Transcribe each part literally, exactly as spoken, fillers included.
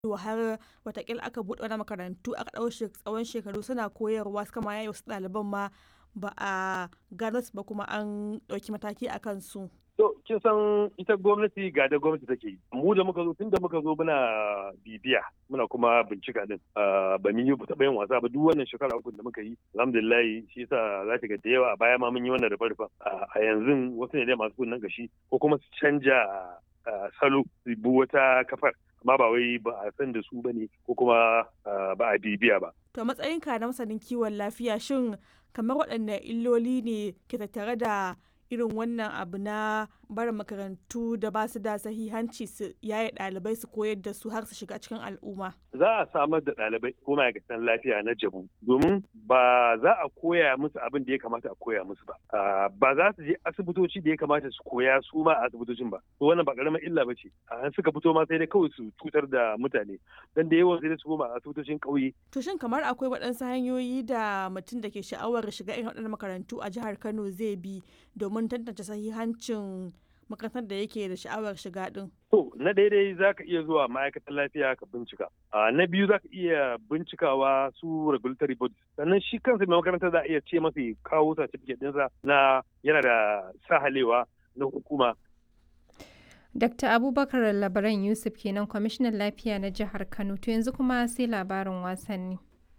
har watakila aka buɗe wani makarantu aka ɗau tsawon shekaru suna koyarwa suka ma yaye wasu ɗaliban ma ba a gano su ba kuma an ɗauki mataki a kansu. To kin san ita gwamnati ga da gwamnati take yi. Mu da muka zo tun da muka zo muna bibiya muna kuma bincika din. Ba mun yi taɓa yin wasa ba duk wannan shekara uku da muka yi. Alhamdulillah shi yasa za ta ga da yawa a baya ma mun yi wannan rufa-rufa. A yanzu wasu ne dai masu kunnen gashi ko kuma su canja salo su bi wata kafar. Amma ba wai ba a san da su bane ko kuma ba a bibiya ba. To matsayinka na masanin kiwon lafiya shin kamar waɗanne illoli ne ke tattare da irin wannan abu na barin makarantu da ba su da sahihanci su yaye ɗalibai su koyar da su har su shiga cikin al'umma? Za a samar da ɗalibai ko ma'aikatan lafiya na jabu domin ba za a koya musu abin da ya kamata a koya musu ba. Ba za su je asibitoci da ya kamata su koya su ma a asibitocin ba. To wannan ba ƙaramar illa ba ce. An suka fito ma sai dai kawai su cutar da mutane. Dan da yawan sai dai su koma a asibitocin ƙauye. To shin kamar akwai waɗansu hanyoyi da mutum da ke sha'awar shiga irin waɗannan makarantu a jihar Kano zai bi domin tantance sahihancin makarantar da yake da sha'awar shiga din? To, na daidai za ka iya zuwa ma'aikatar lafiya ka bincika. Na biyu za ka iya bincikawa su regulatory bodies. Sannan shi kansa mai makarantar za a iya ce masa kawo certificate ɗinsa na yana da sahalewa na hukuma. Dakta Abubakar Labaran Yusuf kenan kwamishinan lafiya na jihar Kano. To yanzu kuma sai labarin wasanni.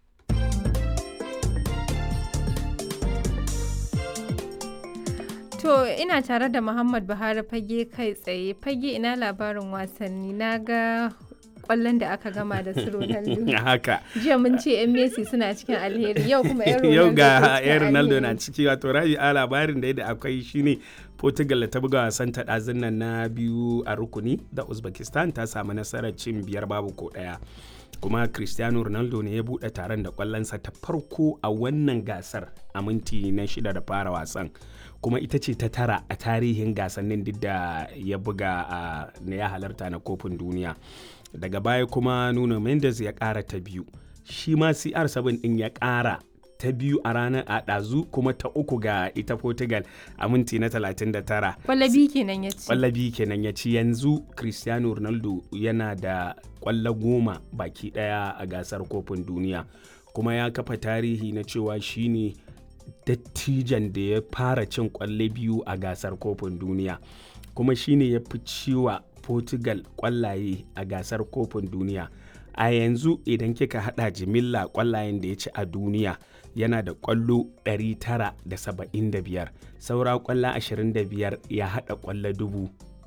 To ina tare da Muhammad Buhari fage kai tsaye. Fage ina labarin wasanni na ga kwallon da aka gama da su Ronaldo. Haka. Jiya mun ce yan Messi suna cikin alheri yau kuma yan Ronaldo. Yau ga yan Ronaldo na ciki wato rabi a labarin da yadda akwai shine Portugal ta buga wasan ta ɗazun nan na biyu a rukuni da Uzbekistan ta samu nasarar cin biyar babu ko ɗaya. Kuma Cristiano Ronaldo ne ya buɗe taron da kwallonsa ta farko a wannan gasar a minti na shida da fara wasan. Kuma ita ce ta tara a tarihin gasannin duk da ya buga a na ya halarta na kofin duniya. Daga baya kuma Nuno Mendes ya ƙara ta biyu. Shi ma C R seven ɗin ya ƙara ta biyu a ranar a ɗazu kuma ta uku ga ita Portugal a minti na talatin da tara. Kwallabi kenan ya ci. Kwallabi kenan ya ci yanzu Cristiano Ronaldo yana da kwallo goma baki ɗaya a gasar kofin duniya. Kuma ya kafa tarihi na cewa shine dattijan da ya fara cin kwalle biyu a gasar kofin duniya. Kuma shine ya fi ciwa Portugal kwallaye a gasar kofin duniya. A yanzu idan kika hada jimilla kwallayen da ya ci a duniya yana da kwallo ɗari tara da saba'in da biyar, saura kwallo ashirin da biyar ya hada kwallo dubu.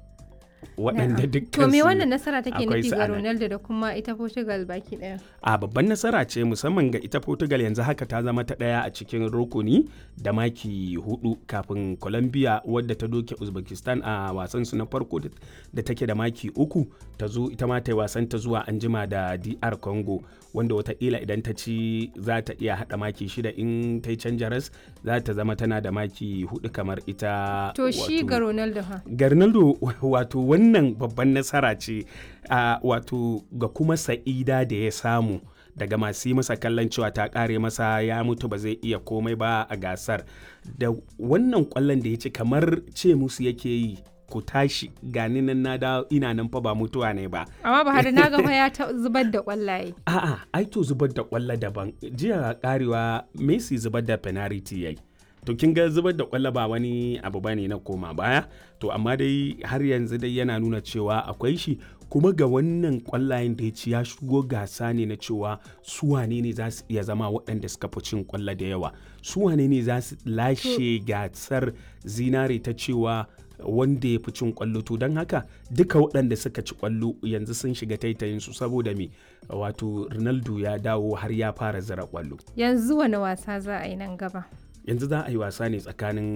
Waɗanda dukkan to me wannan nasara take nufi ga Ronaldo da kuma ita Portugal baki ɗaya? A babban nasara ce musamman ga ita Portugal yanzu haka ta zama ta ɗaya a cikin rukuni da maki hudu kafin Colombia wadda ta doke Uzbekistan a wasan su na farko da take da maki uku ta zo ita ma ta yi wasan ta zuwa anjima da D R Congo wanda wataƙila idan ta ci za ta iya haɗa maki shida in ta yi canja ras za ta zama tana da maki hudu kamar ita. To shi ga Ronaldo ha? Ga Ronaldo wato wannan babban nasara ce uh, wato ga kuma sa'ida da ya samu daga masu yi masa kallon cewa ta kare masa ya mutu ba zai iya komai ba a gasar da wannan kwallon da ya ci kamar ce musu yake yi ku tashi gani nan na da ina nan fa ba mutuwa ne ba. Amma ba har na ga ya ta zubar da kwallaye. A'a ai to zubar da kwallo daban jiya karewa Messi zubar da penalty yayi. To kin ga zubar da kwallo ba wani abu bane na koma baya to amma dai har yanzu dai yana nuna cewa akwai shi kuma ga wannan kwallayen da ya ci ya shigo gasa ne na cewa su wane ne za su iya zama waɗanda suka fi cin kwallo da yawa su wane ne za su lashe gasar zinare ta cewa wanda ya fi cin kwallo to don haka duka waɗanda suka ci kwallo yanzu sun shiga taitayin su saboda me wato Ronaldo ya dawo har ya fara zira kwallo. Yanzu wani wasa za a yi nan gaba? Yanzu za a yi wasa ne tsakanin